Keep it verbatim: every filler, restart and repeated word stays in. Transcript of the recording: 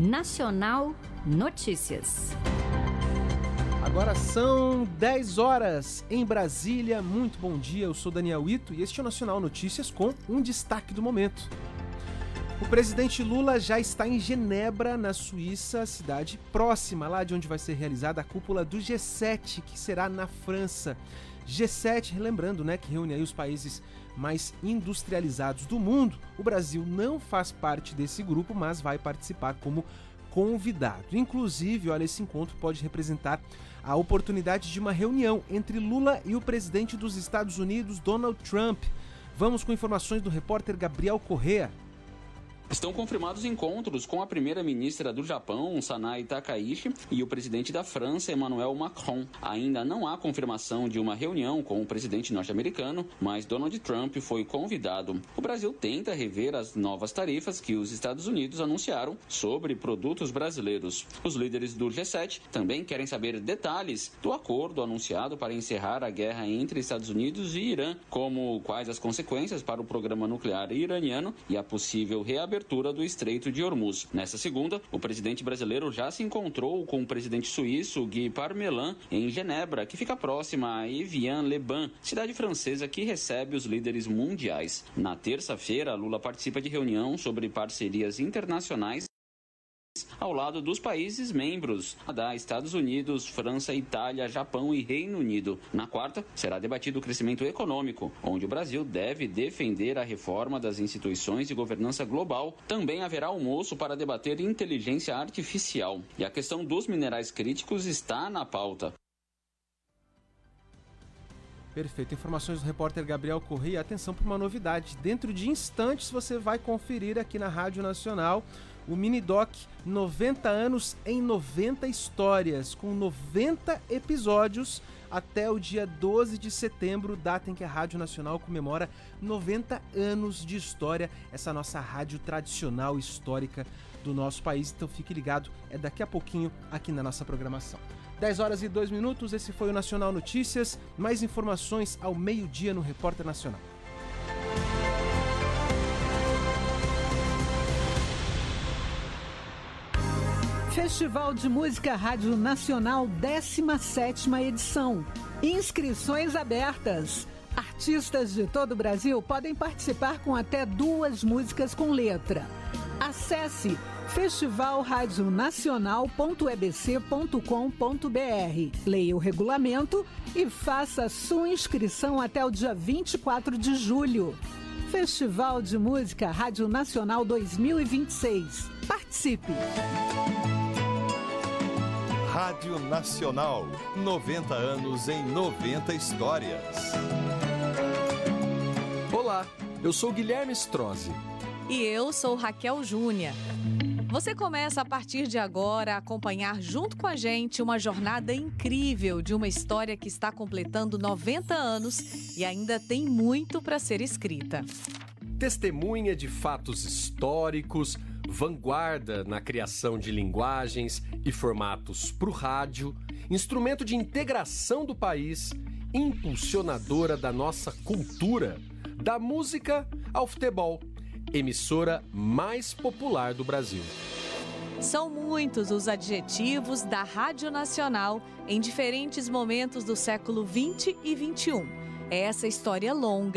Nacional Notícias. Agora são dez horas em Brasília. Muito bom dia, eu sou Daniel Ito e este é o Nacional Notícias com um destaque do momento. O presidente Lula já está em Genebra, na Suíça, cidade próxima, lá de onde vai ser realizada a cúpula do G sete, que será na França. G sete, lembrando, né, que reúne aí os países mais industrializados do mundo. O Brasil não faz parte desse grupo, mas vai participar como convidado. Inclusive, olha, esse encontro pode representar a oportunidade de uma reunião entre Lula e o presidente dos Estados Unidos, Donald Trump. Vamos com informações do repórter Gabriel Correa. Estão confirmados encontros com a primeira-ministra do Japão, Sanae Takaichi, e o presidente da França, Emmanuel Macron. Ainda não há confirmação de uma reunião com o presidente norte-americano, mas Donald Trump foi convidado. O Brasil tenta rever as novas tarifas que os Estados Unidos anunciaram sobre produtos brasileiros. Os líderes do G sete também querem saber detalhes do acordo anunciado para encerrar a guerra entre Estados Unidos e Irã, como quais as consequências para o programa nuclear iraniano e a possível reabertura do Estreito de Hormuz. Nesta segunda, o presidente brasileiro já se encontrou com o presidente suíço Guy Parmelin em Genebra, que fica próxima a Evian-les-Bains, cidade francesa que recebe os líderes mundiais. Na terça-feira, Lula participa de reunião sobre parcerias internacionais ao lado dos países membros da Estados Unidos, França, Itália, Japão e Reino Unido. Na quarta, será debatido o crescimento econômico, onde o Brasil deve defender a reforma das instituições de governança global. Também haverá almoço para debater inteligência artificial. E a questão dos minerais críticos está na pauta. Perfeito. Informações do repórter Gabriel Correia. Atenção para uma novidade. Dentro de instantes você vai conferir aqui na Rádio Nacional o Minidoc noventa anos em noventa histórias, com noventa episódios até o dia doze de setembro, data em que a Rádio Nacional comemora noventa anos de história, essa nossa rádio tradicional histórica do nosso país. Então fique ligado, é daqui a pouquinho aqui na nossa programação. dez horas e dois minutos, esse foi o Nacional Notícias. Mais informações ao meio-dia no Repórter Nacional. Festival de Música Rádio Nacional, décima sétima edição. Inscrições abertas. Artistas de todo o Brasil podem participar com até duas músicas com letra. Acesse festival rádio nacional ponto e b c ponto com ponto b r. Leia o regulamento e faça sua inscrição até o dia vinte e quatro de julho. Festival de Música Rádio Nacional dois mil e vinte e seis. Participe! Rádio Nacional, noventa anos em noventa histórias. Olá, eu sou Guilherme Strozzi. E eu sou Raquel Júnior. Você começa a partir de agora a acompanhar junto com a gente uma jornada incrível de uma história que está completando noventa anos e ainda tem muito para ser escrita. Testemunha de fatos históricos, vanguarda na criação de linguagens e formatos para o rádio, instrumento de integração do país, impulsionadora da nossa cultura, da música ao futebol, emissora mais popular do Brasil. São muitos os adjetivos da Rádio Nacional em diferentes momentos do século vinte e vinte e um. É essa história longa